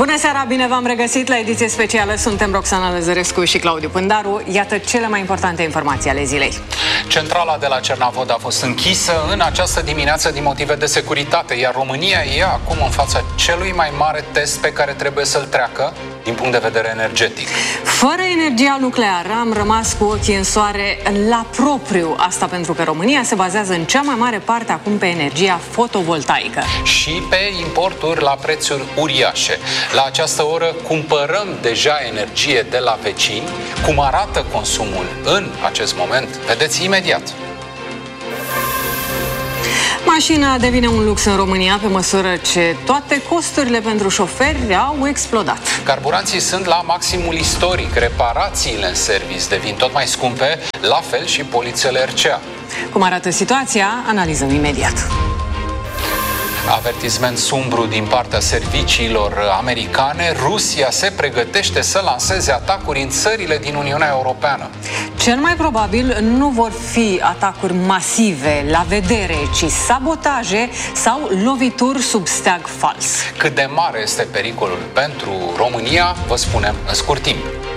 Bună seara, bine v-am regăsit la ediție specială. Suntem Roxana Lăzărescu și Claudiu Pândaru. Iată cele mai importante informații ale zilei. Centrala de la Cernavod a fost închisă în această dimineață din motive de securitate, iar România e acum în fața celui mai mare test pe care trebuie să-l treacă din punct de vedere energetic. Fără energia nucleară am rămas cu ochii în soare la propriu. Asta pentru că România se bazează în cea mai mare parte acum pe energia fotovoltaică. Și pe importuri la prețuri uriașe. La această oră cumpărăm deja energie de la vecini. Cum arată consumul în acest moment, vedeți imediat. Mașina devine un lux în România pe măsură ce toate costurile pentru șoferi au explodat. Carburanții sunt la maximul istoric, reparațiile în serviciu devin tot mai scumpe, la fel și polițele RCA. Cum arată situația, analizăm imediat. Avertisment sumbru din partea serviciilor americane. Rusia se pregătește să lanseze atacuri în țările din Uniunea Europeană. Cel mai probabil nu vor fi atacuri masive la vedere, ci sabotaje sau lovituri sub steag fals. Cât de mare este pericolul pentru România, vă spunem în scurt timp.